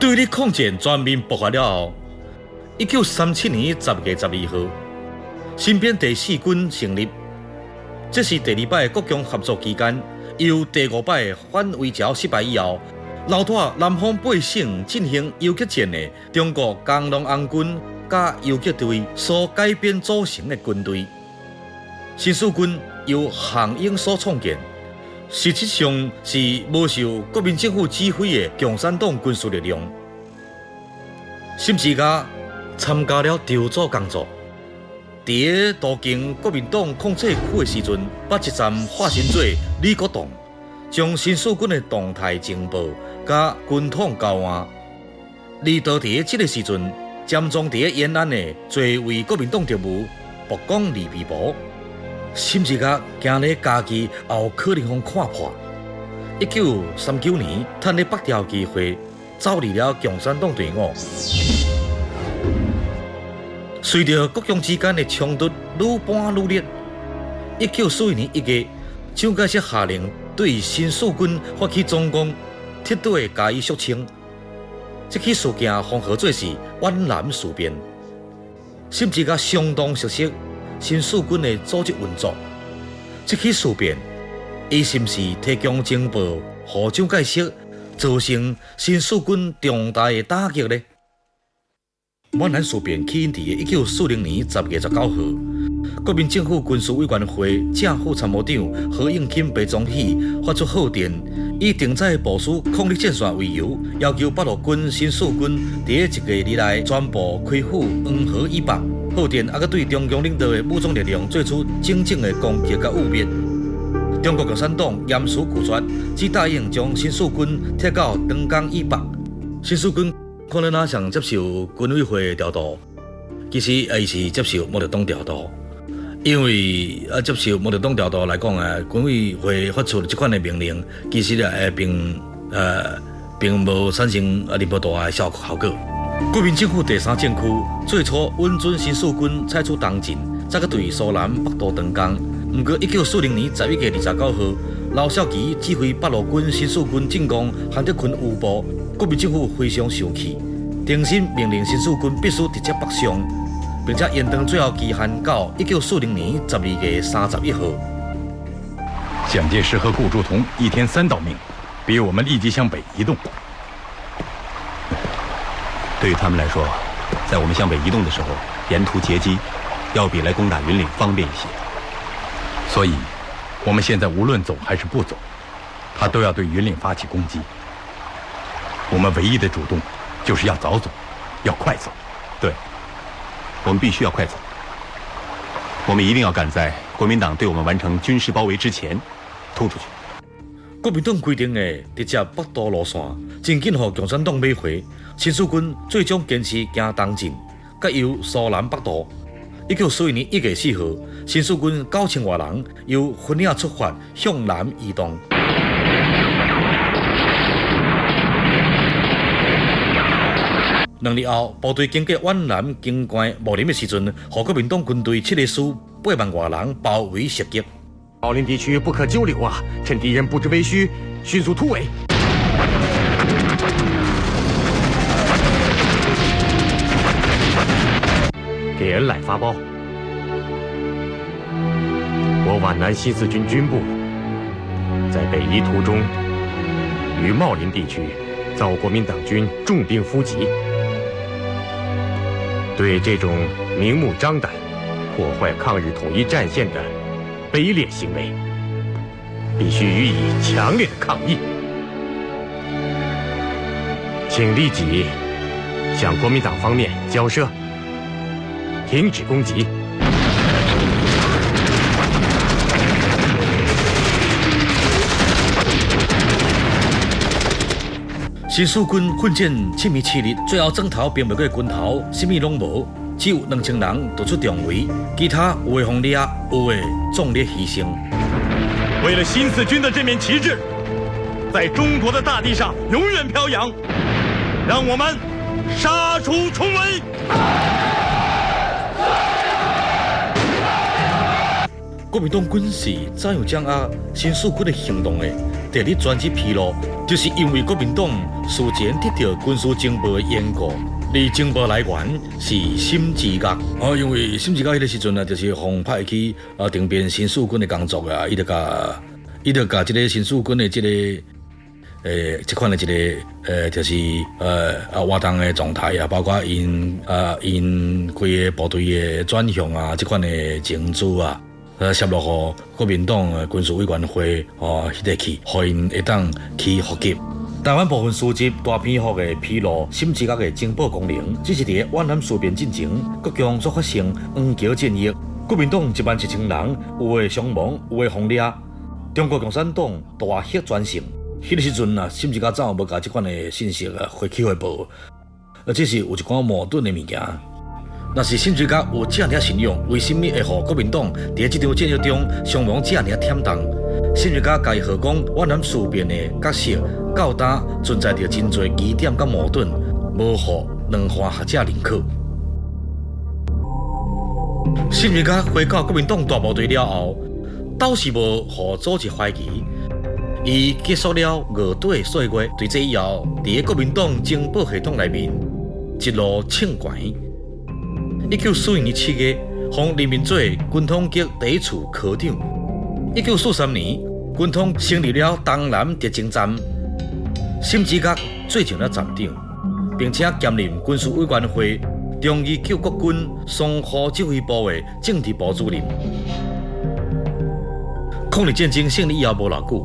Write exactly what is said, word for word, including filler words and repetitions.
对日抗战全面爆发了后，一九三七年十月十二号，新编第四军成立。这是第二摆国共合作期间，由第五摆反围剿失败以后，留带南方百姓进行游击战的中国工农红军甲游击队所改编组成的军队。新四军由项英所创建，实质上是无受国民政府指挥的共产党军事力量。新之家参加了筹组工作。伫途经国民党控制区的时阵，把一站化身做李国栋，将新四军的动态情报甲军统交换。而到伫这个时阵，占中伫延安的多位国民党特务曝光而被捕，甚至甲惊咧家己后可能被看破。一九三九年，趁咧北调机会，走入了共产党队伍。随着国共之间的冲突愈搬愈烈，一九四一年一月，蒋介石下令对新四军发起总攻，彻底加以肃清。这起事件封号做是皖南事变，甚至甲相当熟悉新四军的组织运作。这起事变，伊是毋是提供情报予蒋介石，造成新四军重大的打击呢？皖南事变起因伫一九四零年十月十九号，国民政府军事委员会正副参谋长何应钦白总统发出号电，以定在部署抗日战线为由，要求八路军、新四军伫一个月以内全部开赴黄河以北。号电还阁对中共领导的武装力量做出整正的攻击甲污蔑。中国共产党严词拒绝，只答应将新四军撤到长江以北。新四军可能哪想接受军委会调度，其实也是接受毛泽东调度，因为啊接受毛泽东调度来讲啊，军委会发出这款的命令，其实啊并呃并无产生啊任何大的效效果。国民政府第三战区最初稳准新四军采取东进，再个对苏南北渡长江。不过一九四零年十一月二十九号，刘少奇指挥八路军、新四军进攻韩德群余部。国民政府非常生气，重新命令新四军必须直接北上，并且延长最后期限到一九四零年十二月三十一号。 蒋介石和顾祝同一天三道命，逼我们立即向北移动。 对于他们来说，在我们向北移动的时候，沿途截击，要比来攻打云岭方便一些。 所以，我们现在无论走还是不走，他都要对云岭发起攻击。我们唯一的主动，就是要早走，要快走。 对，我们必须要快走。我们一定要赶在国民党对我们完成军事包围之前突出去。 国民党规定的直接北渡路线，真紧让共产党买回。新四军最终坚持行东进，甲由苏南北渡。一九四一年一月四号，新四军九千多人由分野出发，向南移动。两日后，部队经过皖南经关茂林的时阵，和国民党军队七个师八万多人包围袭击。 茂林地区不可久留啊！趁敌人不知为虚，迅速突围。给恩来发报：我皖南新四军军部在北移途中，于茂林地区遭国民党军重兵伏击。对这种明目张胆破坏抗日统一战线的卑劣行为，必须予以强烈的抗议。请立即向国民党方面交涉，停止攻击。 新四军奋战七年七日，最后整头并袂过军头，什么拢无，只有两千人逃出重围，其他有的轰掠，有的壮烈牺牲。 为了新四军的这面旗帜，在中国的大地上永远飘扬，让我们杀出重围！ 国民党军是怎样掌握新四军的行动的？ 地理专辑披露，就是因为国民党事前得到军事情报的缘故，而情报来源是沈志甲。哦，因为沈志甲迄个时阵啊，就是奉派去啊定边新四军的工作啊，伊就甲伊就甲即个新四军的即、这个。诶，即款的一个诶，就是呃啊活动的状态啊，包括因啊因规个部队的转向啊，即款的情资啊，呃摄入互国民党的军事委员会哦迄个去，互因会当去复习。台湾部分书籍大篇幅的披露沈志甲的情报功能，只是伫皖南事变进前，国疆所发生黄桥战役，国民党一万一千人，有的伤亡，有的轰掠，中国共产党大获全胜。迄个时阵啊，沈志甲怎无甲即款的信息啊回去汇报？而这是有一寡矛盾的物件。若是沈志甲有这样信用，为什么会互国民党伫即场战役中伤亡这样忝重？沈志甲家己何讲皖南事变的角色到呾存在着真侪疑点甲矛盾，无互两方学者认可。沈志甲回到国民党大部队了后，倒是无互组织怀疑。伊结束了五队岁月，对这以后，伫个国民党情报系统内面一路称悬。一九四二年七月，奉人民做军统局第一处科长。一九四三年，军统成立了东南特征站，沈志甲做成了站长，并且兼任军事委员会中二救国军淞沪指挥部的政治部主任。抗日战争胜利以后无偌久。